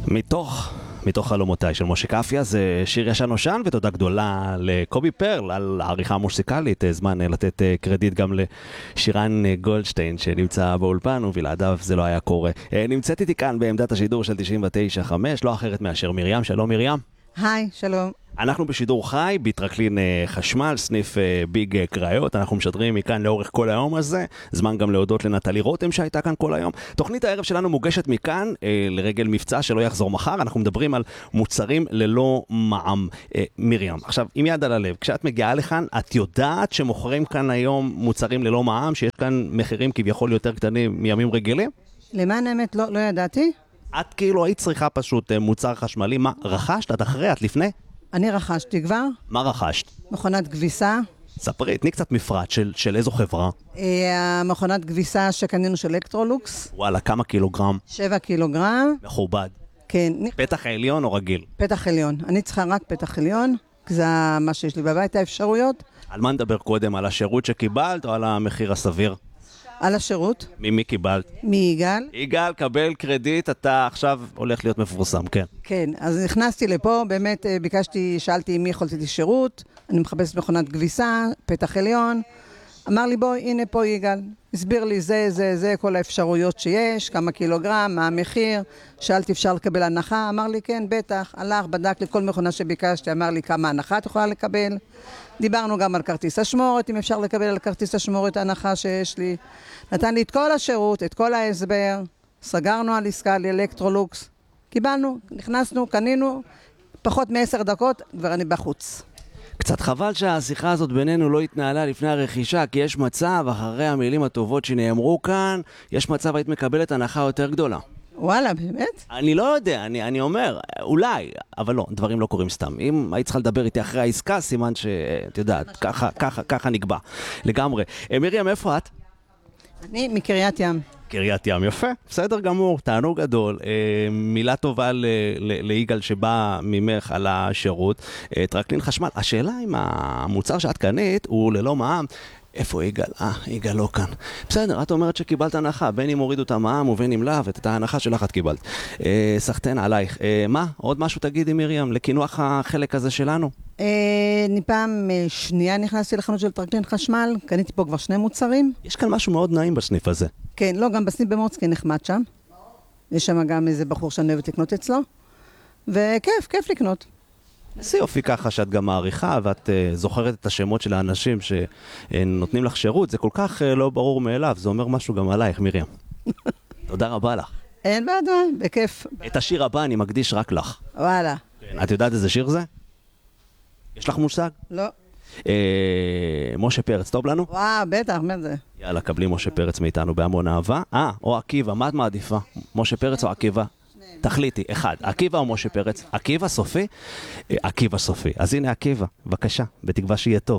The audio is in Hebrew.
מתוך חלומותיי של משה קפיה, זה שיר ישן נושן, ותודה גדולה לקובי פרל על העריכה המוסיקלית. זמן לתת קרדיט גם לשירן גולדשטיין שנמצא באולפן, ובלעדיו זה לא היה קורה. נמצאת איתי כאן בעמדת השידור של 99.5, לא אחרת מאשר מרים. שלום מרים. היי, שלום. אנחנו בשידור חי, בטרקלין חשמל, סניף ביג קראיות. אנחנו משדרים מכאן לאורך כל היום הזה. זמן גם להודות לנטלי רותם שהייתה כאן כל היום. תוכנית הערב שלנו מוגשת מכאן לרגל מבצע שלא יחזור מחר. אנחנו מדברים על מוצרים ללא מע"מ. מרים, עכשיו, עם יד על הלב, כשאת מגיעה לכאן, את יודעת שמוכרים כאן היום מוצרים ללא מע"מ, שיש כאן מחירים כביכול יותר קטנים מימים רגילים? למען האמת לא ידעתי. את כאילו היית צריכה פשוט מוצר חשמלי. מה, רכשת? את אחרי? את לפני? אני רכשתי כבר. מה רכשת? מכונת כביסה. ספרי, תני קצת מפרט של איזו חברה. המכונת כביסה שקנינו של אלקטרולוקס. וואלה, כמה קילוגרם? 7 קילוגרם. מכובד. כן. פתח עליון או רגיל? פתח עליון. אני צריכה רק פתח עליון, כי זה מה שיש לי בבית, האפשרויות. על מה נדבר קודם? על השירות שקיבלת או על המחיר הסביר? על השירות. ממי קיבלת? מיגאל. יגאל, קבל קרדיט, אתה עכשיו הולך להיות מפורסם, כן. כן, אז נכנסתי לפה, באמת שאלתי מי יכולתי לי שירות, אני מחפשת מכונת כביסה, פתח עליון, אמר לי בואי, הנה פה יגאל, הסביר לי זה, כל האפשרויות שיש, כמה קילוגרם, מה המחיר, שאלתי אפשר לקבל הנחה, אמר לי כן, בטח, הלך, בדק לי כל מכונה שביקשתי, אמר לי כמה הנחה את יכולה לקבל, דיברנו גם על כרטיס השמורת, אם אפשר לקבל על כרטיס השמורת ההנחה שיש לי, נתן לי את כל השירות, את כל ההסבר, סגרנו על עסקה לאלקטרולוקס, קיבלנו, נכנסנו, קנינו, פחות מ10 דקות, כבר אני בחוץ. קצת חבל שהשיחה הזאת בינינו לא התנהלה לפני הרכישה, כי יש מצב, אחרי המילים הטובות שנאמרו כאן, יש מצב היית מקבלת הנחה יותר גדולה. וואלה, באמת? אני לא יודע, אני אומר, אולי, אבל לא, דברים לא קורים סתם. אם היית צריכה לדבר איתי אחרי העסקה, סימן שאת יודעת, ככה נקבע. לגמרי. מרים, איפה את? אני מקריית ים. קריית ים, יפה, בסדר גמור, תענוג גדול. מילה טובה ליגאל שבא ממך על השירות. טרקלין חשמל, השאלה אם המוצר שאת קנית הוא ללא מע"מ. איפה יגאל? יגאל לא כאן. בסדר, את אומרת שקיבלת הנחה, בין אם הורידו את המע"מ ובין אם לאו, את ההנחה שלך את קיבלת. סחטן עלייך. מה? עוד משהו תגידי מרים, לכינוח החלק הזה שלנו? אני פעם שנייה נכנסתי לחנות של טרקלין חשמל, קניתי פה כבר 2 מוצרים. יש כאן משהו מאוד נעים בסניף הזה. כן, לא, גם בסניף במוצקי נחמד שם. יש שם גם איזה בחור שאני אוהבת לקנות אצלו. וכיף לקנות. זה יופי ככה שאת גם מעריכה ואת זוכרת את השמות של האנשים שנותנים לך שירות. זה כל כך לא ברור מאליו, זה אומר משהו גם עלייך, מרים. תודה רבה לך. אין בעד מה, בכיף. את השיר הבא אני מקדיש רק לך. וואלה. את יודעת איזה שיר זה? יש לך מושג? לא. משה פרץ, טוב לנו? וואו, בטח, מה זה? יאללה, קבלי משה פרץ מאיתנו בהמון אהבה. או עקיבא, מה את מעדיפה? משה פרץ או עקיבא? תחליטי, אחד, עקיבא או משה פרץ? עקיבא סופי? עקיבא סופי. אז הנה עקיבא, בבקשה, בתקווה שיהיה טוב.